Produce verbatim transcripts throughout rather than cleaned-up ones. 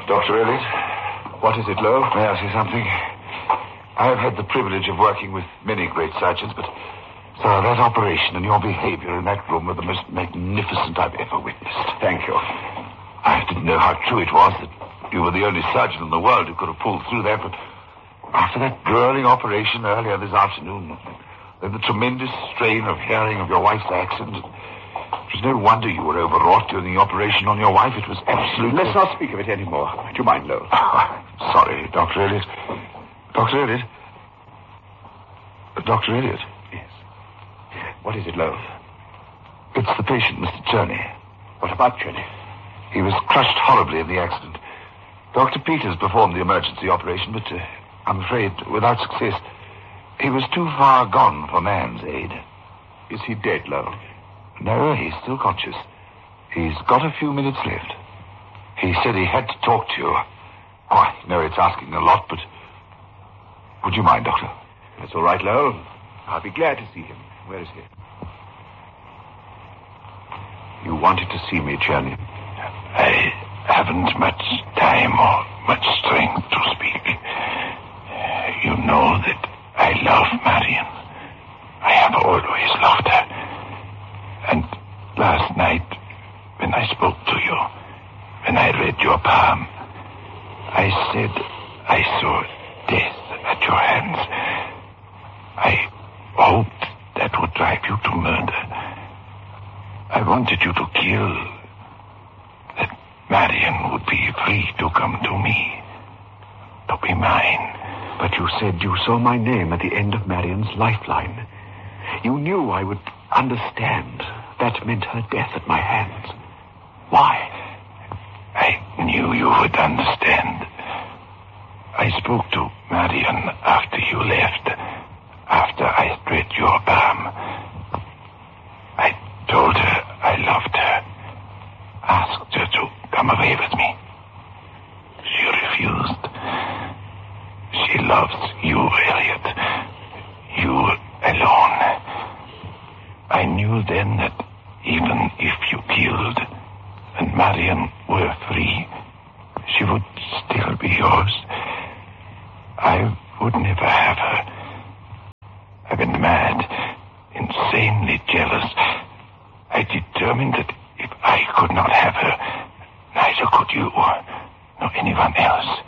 Doctor Elliot? What is it, Lowe? May I say something? I have had the privilege of working with many great surgeons, but, sir, that operation and your behavior in that room were the most magnificent I've ever witnessed. Thank you. I didn't know how true it was that you were the only surgeon in the world who could have pulled through that, but after that grueling operation earlier this afternoon, then the tremendous strain of hearing of your wife's accent, it was no wonder you were overwrought during the operation on your wife. It was absolutely... Let's not speak of it anymore. Do you mind, Lowe? Oh, sorry, Doctor Elliot. Doctor Elliot? Doctor Elliot? Yes. What is it, Lowe? It's the patient, Mister Cherney. What about Cherney? He was crushed horribly in the accident. Doctor Peters performed the emergency operation, but uh, I'm afraid without success. He was too far gone for man's aid. Is he dead, Lowe? No, he's still conscious. He's got a few minutes left. He said he had to talk to you. Oh, I know it's asking a lot, but... Would you mind, Doctor? That's all right, Lowe. I'll be glad to see him. Where is he? You wanted to see me, Cherney. I haven't much time or much strength to speak. You know that I love Marion. I have always loved her. And last night, when I spoke to you, when I read your palm, I said I saw death at your hands. I hoped that would drive you to murder. I wanted you to kill, that Marion would be free to come to me, to be mine. But you said you saw my name at the end of Marion's lifeline. You knew I would understand. That meant her death at my hands. Why? I knew you would understand. I spoke to Marion after you left, after I read your palm. I told her I loved her, asked her to come away with me. She refused. She loves you, Elliot. You alone. I knew then that even if you killed and Marion were free, she would still be yours. I would never have her. I've been mad, insanely jealous. I determined that if I could not have her, neither could you, nor anyone else.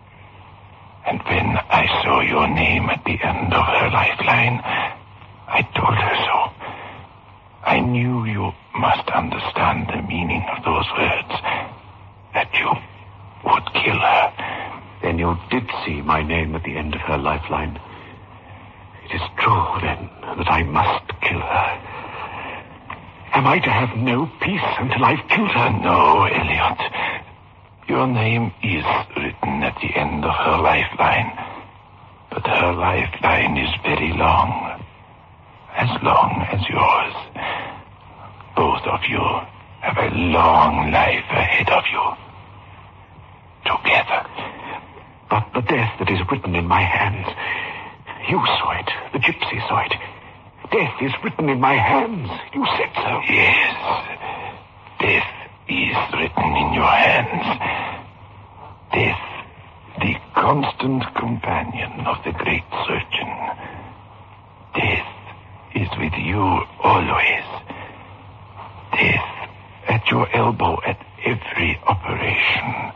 And when I saw your name at the end of her lifeline, I told her so. I knew you must understand the meaning of those words, that you would kill her. Then you did see my name at the end of her lifeline. It is true, then, that I must kill her. Am I to have no peace until I've killed her? No, Elliot. Your name is written at the end of her lifeline, but her lifeline is very long, as long as yours. Both of you have a long life ahead of you, together. But the death that is written in my hands, you saw it, the gypsy saw it. Death is written in my hands. You said so. Yes, death is written in your hands. Death, the constant companion of the great surgeon. Death is with you always. Death at your elbow at every operation.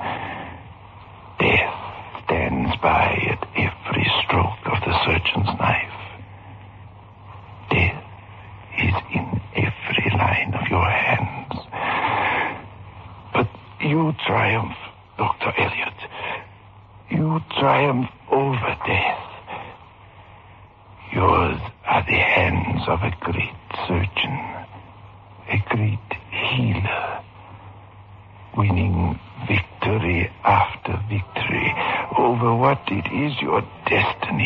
Death stands by at every stroke of the surgeon's knife. Death is in every line of your hands. But you triumph, Doctor Elliot. You triumph over death. Yours are the hands of a great surgeon, a great healer, winning victory after victory over what it is your destiny